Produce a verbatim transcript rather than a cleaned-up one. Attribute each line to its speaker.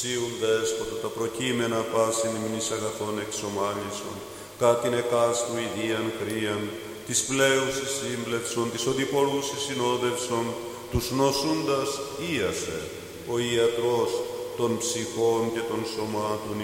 Speaker 1: Σίουν δέσποτα τα προκείμενα πάσιν ημνής αγαθών εξομάλισον, κάτιν εκάστου ιδίαν κρίαν, της πλέουσης σύμπλευσον, της οδηπορούσης συνόδευσον, τους νοσούντας ίασε, ο ιατρός των ψυχών και των σωμάτων